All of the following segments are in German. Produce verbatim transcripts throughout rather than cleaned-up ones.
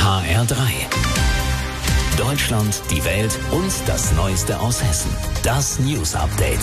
H R drei. Deutschland, die Welt und das Neueste aus Hessen. Das News Update.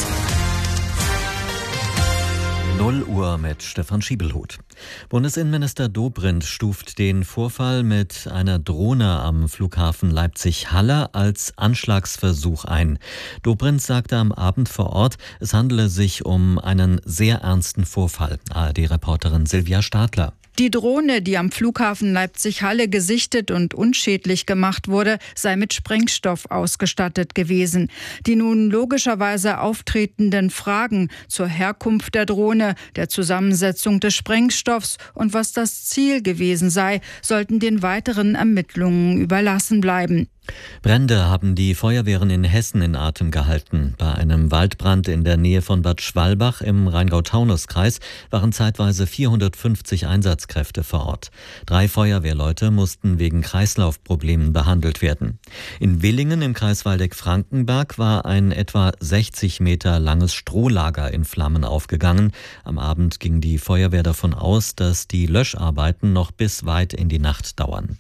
null Uhr mit Stefan Schiebelhut. Bundesinnenminister Dobrindt stuft den Vorfall mit einer Drohne am Flughafen Leipzig-Halle als Anschlagsversuch ein. Dobrindt sagte am Abend vor Ort, es handele sich um einen sehr ernsten Vorfall. A R D-Reporterin Silvia Stadler. Die Drohne, die am Flughafen Leipzig-Halle gesichtet und unschädlich gemacht wurde, sei mit Sprengstoff ausgestattet gewesen. Die nun logischerweise auftretenden Fragen zur Herkunft der Drohne, der Zusammensetzung des Sprengstoffs und was das Ziel gewesen sei, sollten den weiteren Ermittlungen überlassen bleiben. Brände haben die Feuerwehren in Hessen in Atem gehalten. Bei einem Waldbrand in der Nähe von Bad Schwalbach im Rheingau-Taunus-Kreis waren zeitweise vierhundertfünfzig Einsatzkräfte vor Ort. Drei Feuerwehrleute mussten wegen Kreislaufproblemen behandelt werden. In Willingen im Kreis Waldeck-Frankenberg war ein etwa sechzig Meter langes Strohlager in Flammen aufgegangen. Am Abend ging die Feuerwehr davon aus, dass die Löscharbeiten noch bis weit in die Nacht dauern.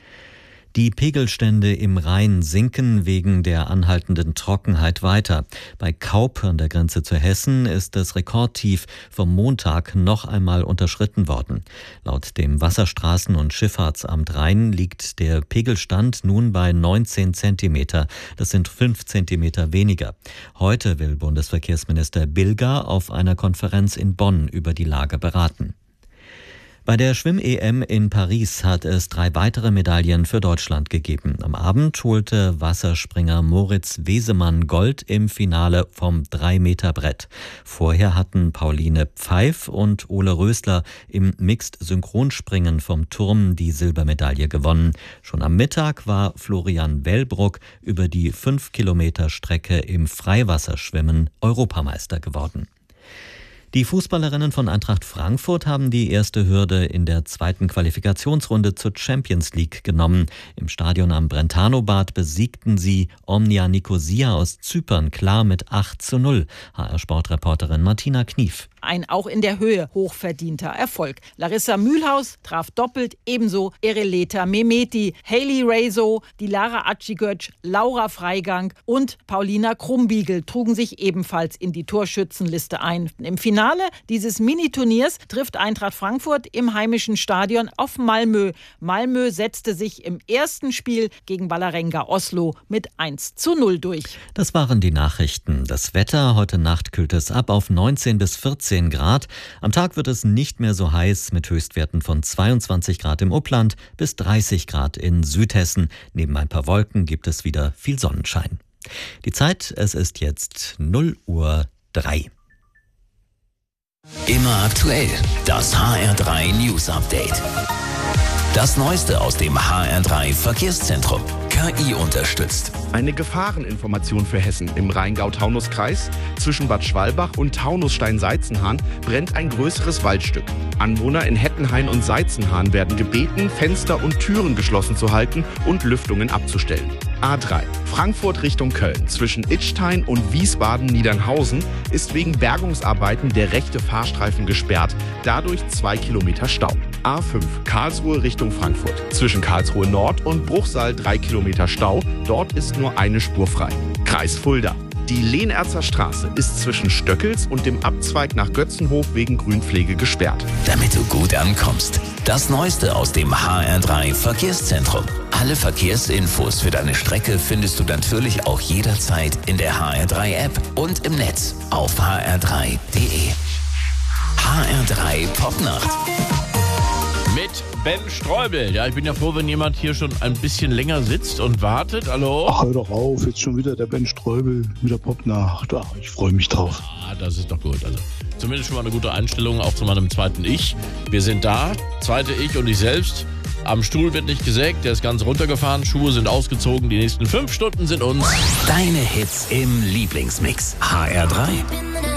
Die Pegelstände im Rhein sinken wegen der anhaltenden Trockenheit weiter. Bei Kaup an der Grenze zu Hessen ist das Rekordtief vom Montag noch einmal unterschritten worden. Laut dem Wasserstraßen- und Schifffahrtsamt Rhein liegt der Pegelstand nun bei neunzehn Zentimeter. Das sind fünf Zentimeter weniger. Heute will Bundesverkehrsminister Bilger auf einer Konferenz in Bonn über die Lage beraten. Bei der Schwimm-E M in Paris hat es drei weitere Medaillen für Deutschland gegeben. Am Abend holte Wasserspringer Moritz Wesemann Gold im Finale vom drei Meter Brett. Vorher hatten Pauline Pfeif und Ole Rösler im Mixed-Synchronspringen vom Turm die Silbermedaille gewonnen. Schon am Mittag war Florian Wellbruck über die fünf Kilometer Strecke im Freiwasserschwimmen Europameister geworden. Die Fußballerinnen von Eintracht Frankfurt haben die erste Hürde in der zweiten Qualifikationsrunde zur Champions League genommen. Im Stadion am Brentano-Bad besiegten sie Omnia Nicosia aus Zypern klar mit acht zu null. H R-Sportreporterin Martina Knief. Ein auch in der Höhe hochverdienter Erfolg. Larissa Mühlhaus traf doppelt, ebenso Ereleta Mehmeti, Hayley Rezo, Dilara Acigöc, Laura Freigang und Paulina Krumbiegel trugen sich ebenfalls in die Torschützenliste ein. Im Finale dieses Mini-Turniers trifft Eintracht Frankfurt im heimischen Stadion auf Malmö. Malmö setzte sich im ersten Spiel gegen Vålerenga Oslo mit eins zu null durch. Das waren die Nachrichten. Das Wetter, heute Nacht kühlt es ab auf neunzehn bis vierzehn Grad. Am Tag wird es nicht mehr so heiß mit Höchstwerten von zweiundzwanzig Grad im Upland bis dreißig Grad in Südhessen. Neben ein paar Wolken gibt es wieder viel Sonnenschein. Die Zeit, es ist jetzt null Uhr drei. Immer aktuell, das H R drei News Update. Das Neueste aus dem H R drei Verkehrszentrum. K I unterstützt. Eine Gefahreninformation für Hessen. Im Rheingau-Taunus-Kreis zwischen Bad Schwalbach und Taunusstein-Seizenhahn brennt ein größeres Waldstück. Anwohner in Hettenhain und Seizenhahn werden gebeten, Fenster und Türen geschlossen zu halten und Lüftungen abzustellen. A drei. Frankfurt Richtung Köln. Zwischen Idstein und Wiesbaden-Niedernhausen ist wegen Bergungsarbeiten der rechte Fahrstreifen gesperrt. Dadurch zwei Kilometer Stau. A fünf. Karlsruhe Richtung Frankfurt. Zwischen Karlsruhe Nord und Bruchsal drei Kilometer Stau. Dort ist nur eine Spur frei. Kreis Fulda. Die Lehnerzer Straße ist zwischen Stöckels und dem Abzweig nach Götzenhof wegen Grünpflege gesperrt. Damit du gut ankommst. Das Neueste aus dem H R drei Verkehrszentrum. Alle Verkehrsinfos für deine Strecke findest du natürlich auch jederzeit in der H R drei App und im Netz auf h r drei punkt d e. H R drei Popnacht. Mit Ben Streubel. Ja, ich bin ja froh, wenn jemand hier schon ein bisschen länger sitzt und wartet. Hallo? Ach, hör doch auf, jetzt schon wieder der Ben Streubel mit der Popnacht. Ach, ich freue mich drauf. Ah, das ist doch gut. Also zumindest schon mal eine gute Einstellung, auch zu meinem zweiten Ich. Wir sind da, zweite Ich und ich selbst. Am Stuhl wird nicht gesägt, der ist ganz runtergefahren, Schuhe sind ausgezogen, die nächsten fünf Stunden sind uns. Deine Hits im Lieblingsmix. H R drei.